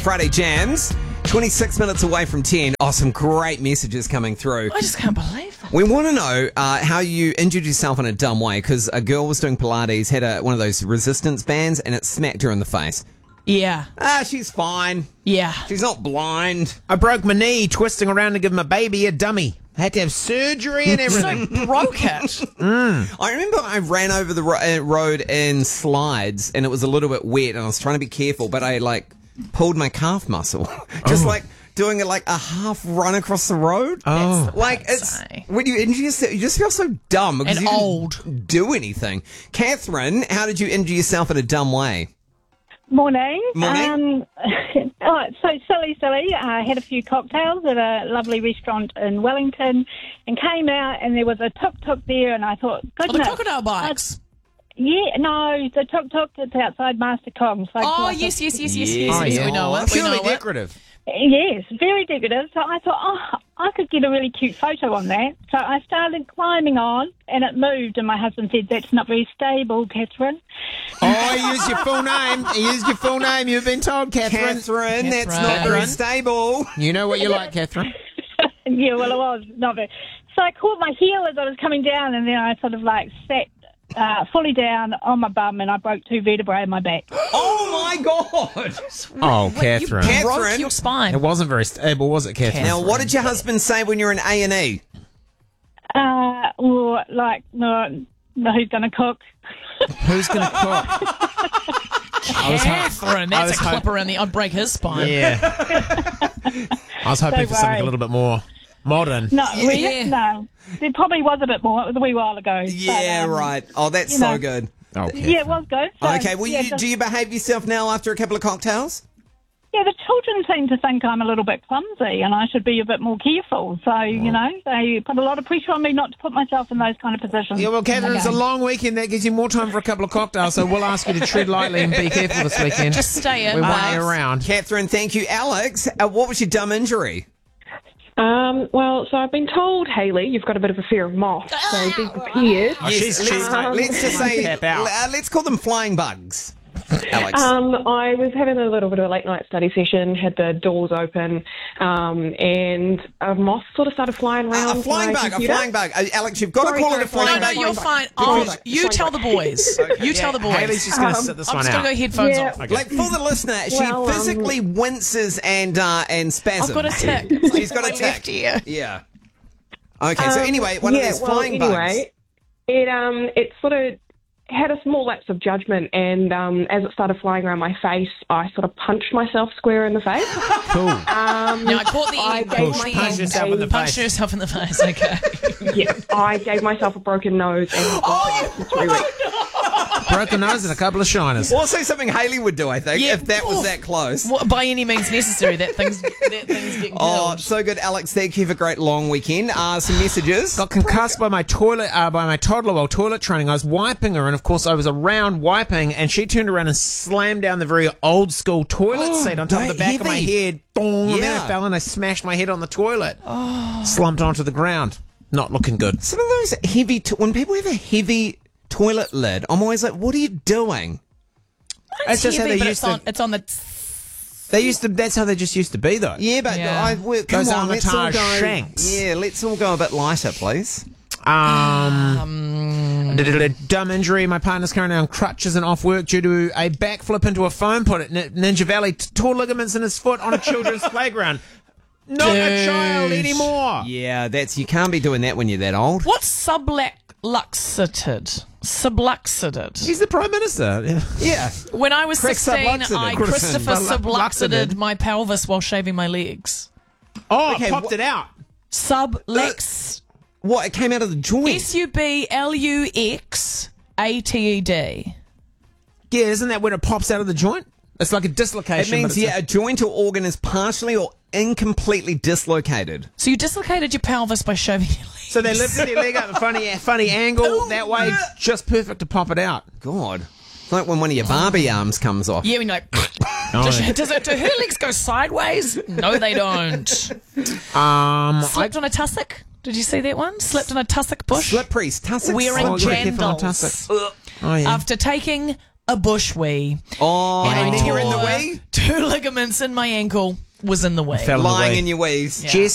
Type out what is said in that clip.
Friday Jams, 26 minutes away from 10. Oh, some great messages coming through. I just can't believe it. We want to know how you injured yourself in a dumb way, because a girl was doing Pilates, had one of those resistance bands, and it smacked her in the face. Yeah. She's fine. Yeah. She's not blind. I broke my knee twisting around to give my baby a dummy. I had to have surgery and everything. So broke it. I remember I ran over the road in slides, and it was a little bit wet, and I was trying to be careful, but I, pulled my calf muscle. Just doing a half run across the road. That's the It's when you injure yourself, you just feel so dumb because And you old. didn't do anything. Catherine, how did you injure yourself in a dumb way? Morning. Morning. So silly. I had a few cocktails at a lovely restaurant in Wellington and came out and there was a tuk-tuk there and I thought, Oh, goodness. the crocodile bikes. The tuk-tuk that's outside Master Kong's. Yes. yeah. We know it. We Purely know it. decorative. Yes, very decorative. So I thought, I could get a really cute photo on that. So I started climbing on and it moved and my husband said, that's not very stable, Catherine. Oh, use your full name. Use your full name. You've been told, Catherine. Catherine, that's not Catherine. very stable. You know what you like, Catherine. Yeah, well, it was not very. So I caught my heel as I was coming down and then I sort of sat fully down on my bum and I broke 2 vertebrae in my back. Oh my God! Oh, Catherine. You broke Catherine. your spine. It wasn't very stable, was it, Catherine? Now, what did your husband say when you're in A&E? No, who's going to cook? Who's going to cook? Catherine, I that's was a clip around the... I'd break his spine. Yeah. I was hoping Don't for something worry. a little bit more modern. No, really? Yeah. No. There probably was a bit more. It was a wee while ago. Yeah, but, right. Oh, that's you so know. good. Oh, Yeah, it was good. So, Okay, well, do you behave yourself now after a couple of cocktails? Yeah, the children seem to think I'm a little bit clumsy and I should be a bit more careful. So, they put a lot of pressure on me not to put myself in those kind of positions. Yeah, well, Catherine, it's a long weekend. That gives you more time for a couple of cocktails, so we'll ask you to tread lightly and be careful this weekend. Just stay in. We want Alex. you around. Catherine, thank you. Alex, what was your dumb injury? So I've been told, Hayley, you've got a bit of a fear of moths, so be prepared. Oh, she's Let's just say, Tap out. let's call them flying bugs. Alex. I was having a little bit of a late night study session, had the doors open, and a moth sort of started flying around. A flying bug. Alex, you've got to call it a flying No, bug. you're fine. You tell the boys. You tell the boys. Haley's just going to sit this I'm one just going to out. go headphones Yeah. off. Like, for the listener, she Well, physically winces and spasms. I've got a tick. She's got a My left tick. ear. Yeah. Okay, so anyway, one of these flying bugs. It sort of had a small lapse of judgment, and as it started flying around my face, I sort of punched myself square in the face. Cool. Now, I caught the end. gave Caught the Punch end. yourself in the Punch face. yourself in the face, okay. Yeah, I gave myself a broken nose and for 3 weeks. Broken nose and a couple of shiners. Also something Hayley would do, I think, Yeah. if that was that close. Well, by any means necessary, that thing's getting Oh, killed. so good, Alex. Thank you for a great long weekend. Some messages. Got concussed by my toddler while toilet training. I was wiping her, and of course I was around wiping, and she turned around and slammed down the very old school toilet seat on top of the back of my heavy. head. Dong, and then Yeah. I fell and I smashed my head on the toilet. Slumped onto the ground. Not looking good. Some of those heavy, when people have a heavy toilet lid, I'm always like, what are you doing? That's just how Heavy, they but used to. it's on the... They used to. That's how they just used to be, though. Yeah, but Yeah. come Those on, let's all Armitage go. shanks. Yeah, let's all go a bit lighter, please. Dumb injury. My partner's currently on crutches and off work due to a backflip into a foam pit at Ninja Valley. Tore ligaments in his foot on a children's playground. Not a child anymore. Yeah, you can't be doing that when you're that old. What's subluxated? Subluxated. He's the Prime Minister. Yeah. When I was Craig 16, subluxated. I Christopher Subluxated. subluxated my pelvis while shaving my legs. Oh, Okay, popped it out. Sublux... What, it came out of the joint? Subluxated. Yeah, isn't that when it pops out of the joint? It's like a dislocation. It means, but it's a joint or organ is partially or incompletely dislocated. So you dislocated your pelvis by shaving your legs. So they lifted their leg up a funny angle that way, just perfect to pop it out. God. It's like when one of your Barbie arms comes off. Yeah, when you're like... Do her legs go sideways? No, they don't. Slipped on a tussock? Did you see that one? Slipped on a tussock bush? Slip priest, tussock. Wearing Oh, yeah, careful on jandals. Oh, yeah. After taking a bush wee. Oh, and then you're in the tore wee? 2 ligaments in my ankle. Was in the way. Fell in the Lying way. in your wees. Yeah. Jess